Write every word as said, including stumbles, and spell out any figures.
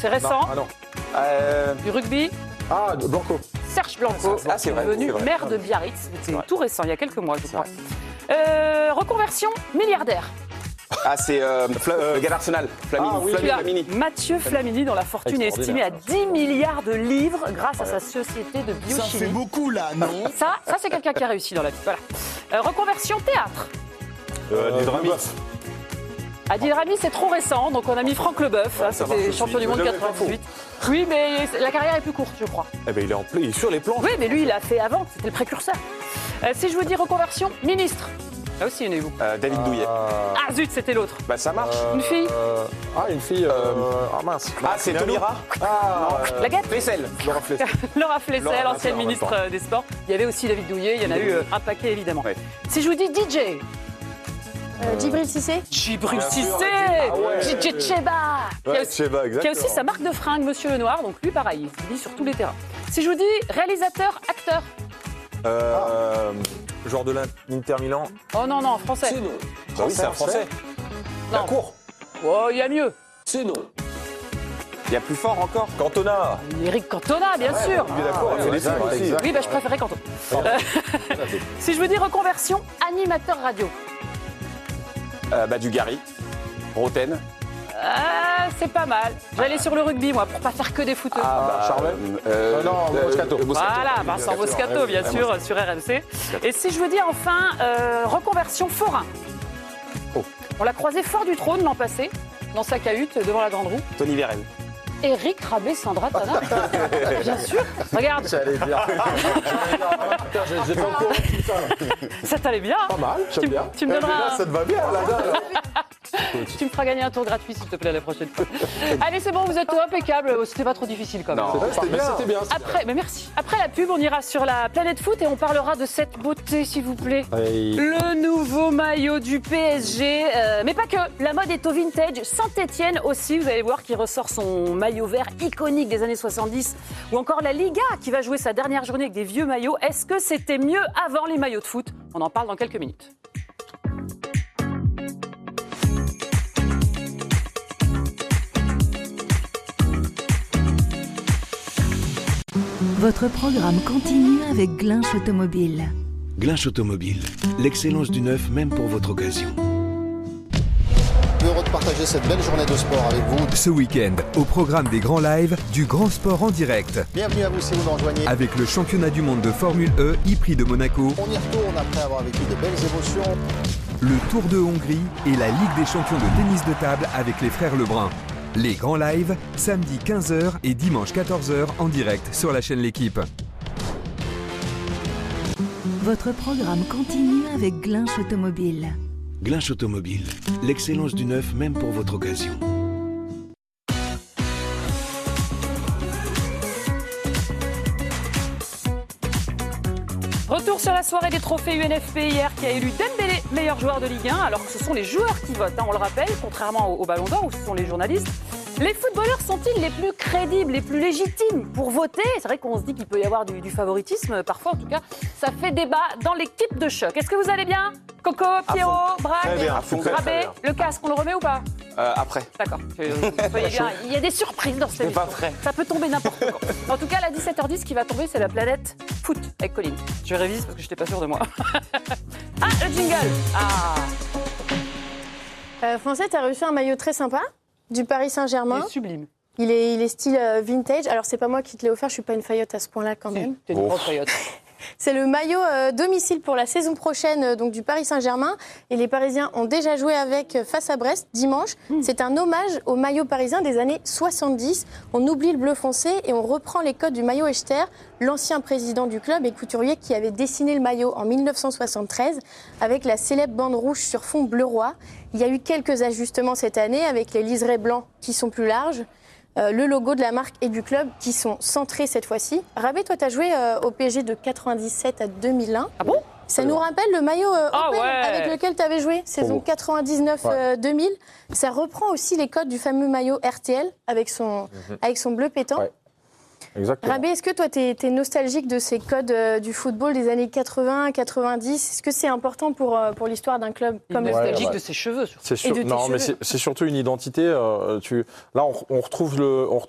C'est récent. Non, ah non. Euh, Du rugby. Ah, Blanco. Serge Blanco, Ah, c'est vrai, devenu c'est vrai. maire de Biarritz. C'était vrai. tout récent, il y a quelques mois, je C'est crois. vrai. Euh, reconversion milliardaire. Ah, c'est euh, Fla- euh, le gars d'Arsenal, Flamini. Ah, oui. Flamini, Tu as Flamini. Mathieu Flamini, dont la fortune est estimée à dix milliards de livres grâce à sa société de Ça fait biochimie. beaucoup là, non? Ça, ça c'est quelqu'un qui a réussi dans la vie. Voilà. Euh, reconversion théâtre. Euh, du Drami. Leboeuf. Adil Rami, c'est trop récent, donc on a mis Franck Leboeuf. hein, ça C'était marche champion aussi. du monde Vous avez quatre-vingt-dix-huit. Oui, mais la carrière est plus courte, je crois. Eh ben, il est, en pla- il est sur les planches. Oui, mais lui, il l'a fait avant. C'était le précurseur. Euh, si je vous dis reconversion ministre. Là aussi, il y en a eu beaucoup. Euh, David Douillet. Euh, Ah zut, c'était l'autre. Bah, ça marche. Une fille. euh, Ah, une fille. euh, Ah mince. Ah, c'est Tomira. Ah, euh, La Guette. Flessel. Laura Flessel. Laura Flessel, Laura ancienne Flessel, en même ministre temps. euh, des Sports. Il y avait aussi David Douillet, il y en a eu euh, un paquet évidemment. Ouais. Si je vous dis D J, Euh, Djibril Cissé. Djibril Bien sûr, Cissé, ah ouais. D J Cheba, qui a Ouais, aussi- Cheba, qui a exactement. aussi sa marque de fringues, Monsieur Lenoir, donc lui pareil, il se dit sur tous les terrains. Si je vous dis réalisateur, acteur, Euh, Joueur de l'Inter Milan. oh non, non, français. Bah oui, c'est un Français. Non. La cour. Oh, il y a mieux. Il y a plus fort encore. Cantona. Eric Cantona, bien sûr. Oui, d'accord, il fait des exact, films aussi. exact. Oui, bah, je préférais Cantona. Euh, si je vous dis reconversion, animateur radio, Euh, bah, du Gary. Roten. ah, c'est pas mal. J'allais sur le rugby, moi, pour pas faire que des footeux. Ah, Charvet. euh, Euh, non, euh, Moscato. euh, Moscato. Voilà, Vincent Moscato, bien sûr, sur R M C. Et si je vous dis enfin euh, reconversion forain. Oh. On l'a croisé fort du trône l'an passé, dans sa cahute, devant la grande roue. Tony Vérel. Éric Rabé, Sandra Tana. Bien sûr. Regarde, J'allais dire. Putain, j'ai- j'ai pas encore tout ça. ça t'allait bien. hein. Pas mal, Tu, j'aime bien. tu me Eh, mais donneras là, un- ça te va bien, là, là. tu me feras gagner un tour gratuit, s'il te plaît, la prochaine fois. Allez, c'est bon, vous êtes impeccable. C'était pas trop difficile, quand même. Non. Ouais, C'était bien. C'était bien. c'était Après, mais merci. Après la pub, on ira sur la planète foot et on parlera de cette beauté, s'il vous plaît. bien. Et- Le nouveau maillot du P S G, euh, mais pas que, la mode est au vintage. Saint-Etienne aussi, vous allez voir, qui ressort son maillot vert iconique des années soixante-dix. Ou encore la Liga, qui va jouer sa dernière journée avec des vieux maillots. Est-ce que c'était mieux avant les maillots de foot? On en parle dans quelques minutes. Votre programme continue avec Glinche Automobile. Glinche Automobile, l'excellence du neuf même pour votre occasion. Heureux de partager cette belle journée de sport avec vous. Ce week-end, au programme des grands lives, du grand sport en direct. Bienvenue à vous si vous nous rejoignez. Avec le championnat du monde de Formule E, e-prix de Monaco, On y retourne après avoir vécu de belles émotions. le Tour de Hongrie et la Ligue des champions de tennis de table avec les frères Lebrun. Les grands lives, samedi quinze heures et dimanche quatorze heures en direct sur la chaîne L'Équipe. Votre programme continue avec Glinche Automobile. Glinche Automobile, l'excellence du neuf même pour votre occasion. Retour sur la soirée des trophées U N F P hier qui a élu Dembélé meilleur joueur de Ligue un, alors que ce sont les joueurs qui votent, hein, on le rappelle, contrairement au, au Ballon d'Or où ce sont les journalistes. Les footballeurs sont-ils les plus crédibles, les plus légitimes pour voter? C'est vrai qu'on se dit qu'il peut y avoir du, du favoritisme, parfois en tout cas. Ça fait débat dans l'équipe de choc. Est-ce que vous allez bien? Coco, Pierrot, Braque, Très bien, à fond, très, très Rabé, bien. le casque, on le remet ou pas? Euh, après. D'accord. Euh, soyez bien. Il y a des surprises dans cette C'est pas émission. vrai. Ça peut tomber n'importe quand. En tout cas, à la dix-sept heures dix, ce qui va tomber, c'est la planète foot avec Colline. Je révise parce que je n'étais pas sûre de moi. Ah, le jingle. Ah, Euh, Français, tu as reçu un maillot très sympa du Paris Saint-Germain. c'est sublime. Il est, il est style euh, vintage. Alors, c'est pas moi qui te l'ai offert, je suis pas une faillotte à ce point-là quand même. T'es une grosse faillotte. C'est le maillot euh, domicile pour la saison prochaine euh, donc du Paris Saint-Germain. Et les Parisiens ont déjà joué avec euh, face à Brest dimanche. C'est un hommage au maillot parisien des années soixante-dix. On oublie le bleu foncé et on reprend les codes du maillot Echter, l'ancien président du club et couturier qui avait dessiné le maillot en mille neuf cent soixante-treize avec la célèbre bande rouge sur fond bleu roi. Il y a eu quelques ajustements cette année avec les liserés blancs qui sont plus larges. Euh, le logo de la marque et du club qui sont centrés cette fois-ci. Rabé, toi, tu as joué euh, au P S G de quatre-vingt-dix-sept à deux mille un. Ah bon? Ça nous rappelle le maillot euh, Ah Opel ouais. avec lequel tu avais joué, saison beau. quatre-vingt-dix-neuf deux mille. Ça reprend aussi les codes du fameux maillot R T L avec son, avec son bleu pétant. Ouais. Exactement. Rabé, est-ce que toi, tu es nostalgique de ces codes euh, du football des années quatre-vingts, quatre-vingt-dix? Est-ce que c'est important pour, euh, pour l'histoire d'un club comme le Nostalgique ouais. de ses cheveux, surtout. C'est sûr- de tes non, mais cheveux. c'est c'est surtout une identité. euh, tu, là, on, on retrouve le, on retrouve